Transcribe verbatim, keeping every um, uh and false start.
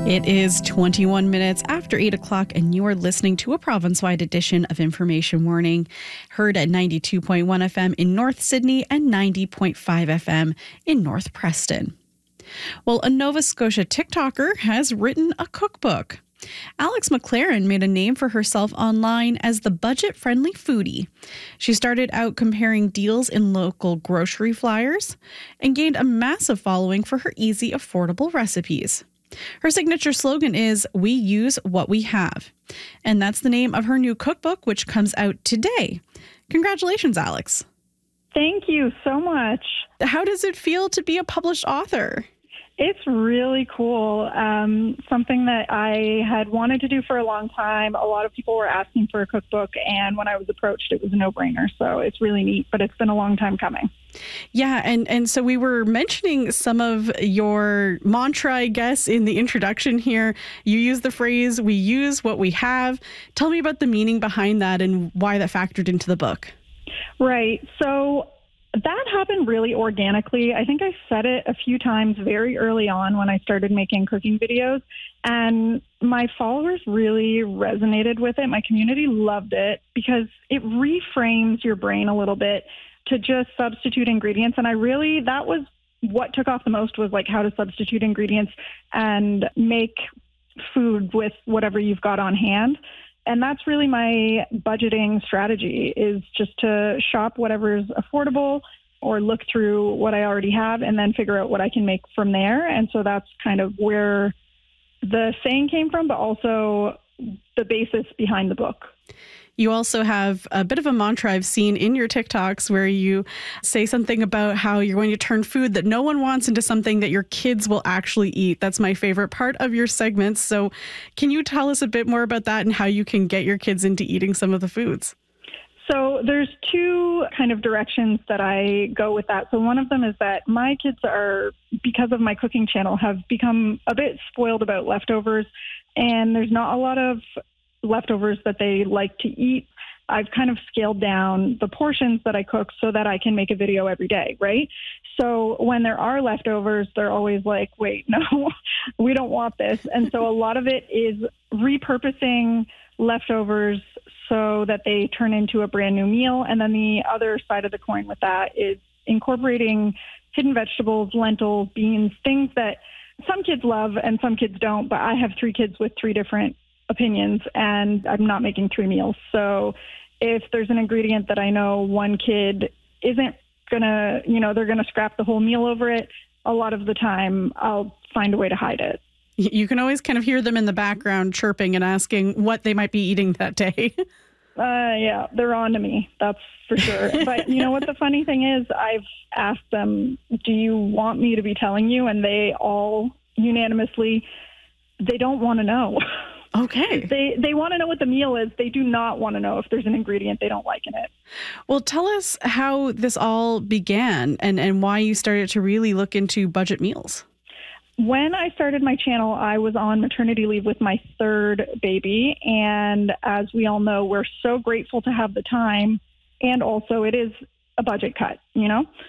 It is twenty-one minutes after eight o'clock, and you are listening to a province-wide edition of Information Warning, heard at ninety-two point one F M in North Sydney and ninety point five F M in North Preston. Well, a Nova Scotia TikToker has written a cookbook. Alex McLaren made a name for herself online as the budget-friendly foodie. She started out comparing deals in local grocery flyers and gained a massive following for her easy, affordable recipes. Her signature slogan is, "We use what we have." And that's the name of her new cookbook, which comes out today. Congratulations, Alex. Thank you so much. How does it feel to be a published author? It's really cool. Um, something that I had wanted to do for a long time. A lot of people were asking for a cookbook, and when I was approached, it was a no-brainer. So it's really neat, but it's been a long time coming. Yeah, and, and so we were mentioning some of your mantra, I guess, in the introduction here. You use the phrase, "We use what we have." Tell me about the meaning behind that and why that factored into the book. Right. So that happened really organically. I think I said it a few times very early on when I started making cooking videos, and my followers really resonated with it. My community loved it because it reframes your brain a little bit to just substitute ingredients. And I really, that was what took off the most, was like how to substitute ingredients and make food with whatever you've got on hand. And that's really my budgeting strategy, is just to shop whatever's affordable or look through what I already have and then figure out what I can make from there. And so that's kind of where the saying came from, but also the basis behind the book. You also have a bit of a mantra I've seen in your TikToks where you say something about how you're going to turn food that no one wants into something that your kids will actually eat. That's my favorite part of your segments. So can you tell us a bit more about that and how you can get your kids into eating some of the foods? So there's two kind of directions that I go with that. So one of them is that my kids are, because of my cooking channel, have become a bit spoiled about leftovers, and there's not a lot of leftovers that they like to eat. I've kind of scaled down the portions that I cook so that I can make a video every day, right? So when there are leftovers, they're always like, wait, no, we don't want this. And so a lot of it is repurposing leftovers so that they turn into a brand new meal. And then the other side of the coin with that is incorporating hidden vegetables, lentils, beans, things that some kids love and some kids don't. But I have three kids with three different opinions, and I'm not making three meals. So if there's an ingredient that I know one kid isn't gonna, you know, they're gonna scrap the whole meal over it, a lot of the time I'll find a way to hide it. You can always kind of hear them in the background chirping and asking what they might be eating that day. Uh, yeah, they're on to me. That's for sure. But you know what the funny thing is? I've asked them, do you want me to be telling you? And they all unanimously, they don't want to know. Okay. They they want to know what the meal is. They do not want to know if there's an ingredient they don't like in it. Well, tell us how this all began and, and why you started to really look into budget meals. When I started my channel, I was on maternity leave with my third baby. And as we all know, we're so grateful to have the time. And also it is a budget cut, you know?